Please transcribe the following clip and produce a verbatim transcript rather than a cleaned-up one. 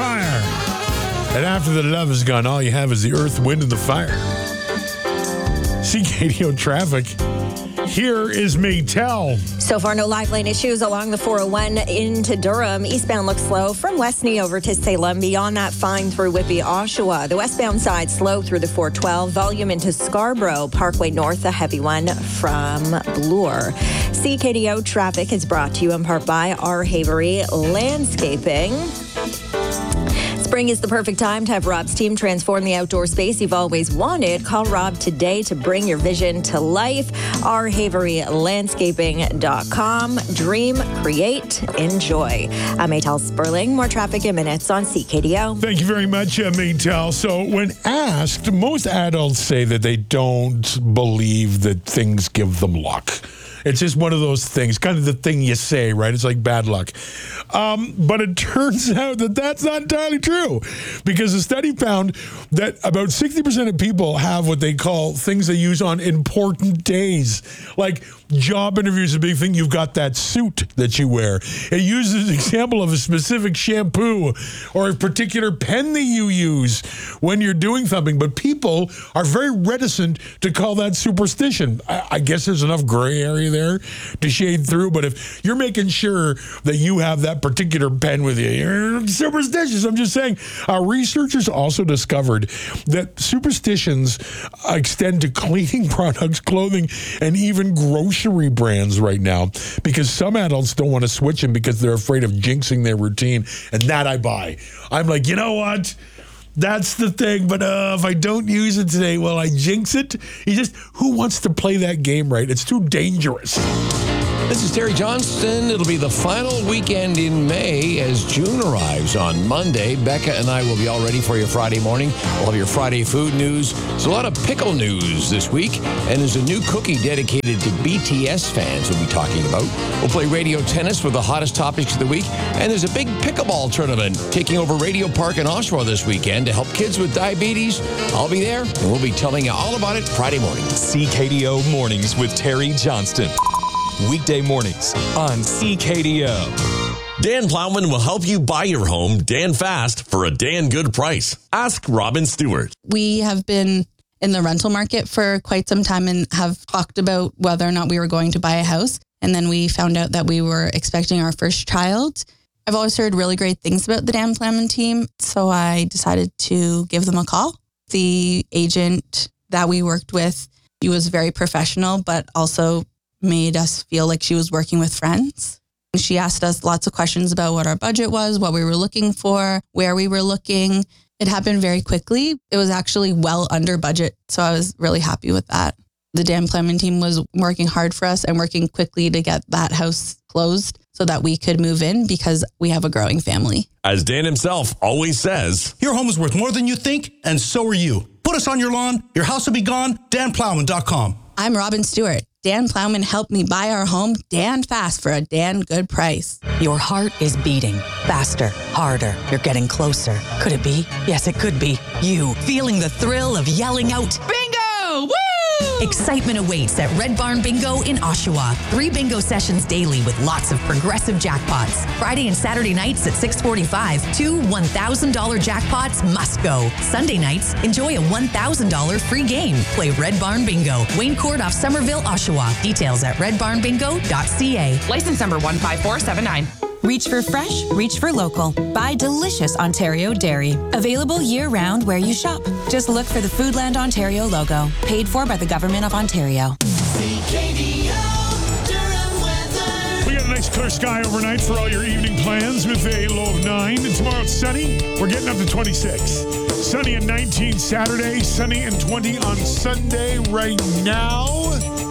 fire. And after the love is gone, all you have is the earth, wind, and the fire. C K D O traffic. Here is Maytel. So far, no live lane issues along the four oh one into Durham. Eastbound looks slow from Westney over to Salem. Beyond that, fine through Whitby, Oshawa. The westbound side slow through the four twelve. Volume into Scarborough. Parkway North, a heavy one from Bloor. C K D O traffic is brought to you in part by R. Havery Landscaping. Spring is the perfect time to have Rob's team transform the outdoor space you've always wanted. Call Rob today to bring your vision to life. r havery landscaping dot com. Dream, create, enjoy. I'm Maytel Sperling. More traffic in minutes on C K D O. Thank you very much, uh, Maytel. So when asked, most adults say that they don't believe that things give them luck. It's just one of those things, kind of the thing you say, right? It's like bad luck. Um, but it turns out that that's not entirely true, because a study found that about sixty percent of people have what they call things they use on important days, like job interviews, a big thing. You've got that suit that you wear. It uses an example of a specific shampoo or a particular pen that you use when you're doing something. But people are very reticent to call that superstition. I, I guess there's enough gray area there to shade through. But if you're making sure that you have that particular pen with you, you're superstitious. I'm just saying. Uh, researchers also discovered that superstitions extend to cleaning products, clothing, and even grocery brands right now, because some adults don't want to switch them because they're afraid of jinxing their routine. And that I buy. I'm like, you know what? That's the thing. But uh, if I don't use it today, well, I jinx it. You just, who wants to play that game right? It's too dangerous. This is Terry Johnston. It'll be the final weekend in May as June arrives on Monday. Becca and I will be all ready for your Friday morning. We'll have your Friday food news. There's a lot of pickle news this week, and there's a new cookie dedicated to B T S fans we'll be talking about. We'll play radio tennis with the hottest topics of the week, and there's a big pickleball tournament taking over Radio Park in Oshawa this weekend to help kids with diabetes. I'll be there, and we'll be telling you all about it Friday morning. C K D O Mornings with Terry Johnston. Weekday mornings on C K D O. Dan Plowman will help you buy your home Dan fast for a Dan good price. Ask Robin Stewart. We have been in the rental market for quite some time and have talked about whether or not we were going to buy a house. And then we found out that we were expecting our first child. I've always heard really great things about the Dan Plowman team, so I decided to give them a call. The agent that we worked with, he was very professional, but also made us feel like she was working with friends. She asked us lots of questions about what our budget was, what we were looking for, where we were looking. It happened very quickly. It was actually well under budget, so I was really happy with that. The Dan Plowman team was working hard for us and working quickly to get that house closed so that we could move in because we have a growing family. As Dan himself always says, your home is worth more than you think, and so are you. Put us on your lawn, your house will be gone, dan plowman dot com. I'm Robin Stewart. Dan Plowman helped me buy our home Dan fast for a Dan good price. Your heart is beating faster, harder. You're getting closer. Could it be? Yes, it could be. You feeling the thrill of yelling out, bingo! Woo! Excitement awaits at Red Barn Bingo in Oshawa. Three bingo sessions daily with lots of progressive jackpots. Friday and Saturday nights at six forty-five. Two one thousand dollars jackpots must go. Sunday nights, enjoy a one thousand dollars free game. Play Red Barn Bingo. Wayne Court off Somerville, Oshawa. Details at red barn bingo dot c a. License number one five four seven nine. Reach for fresh, reach for local. Buy delicious Ontario dairy. Available year-round where you shop. Just look for the Foodland Ontario logo. Paid for by the Government of Ontario. We got a nice clear sky overnight for all your evening plans with a low of nine. And tomorrow it's sunny. We're getting up to twenty-six. Sunny and nineteen Saturday. Sunny and twenty on Sunday right now.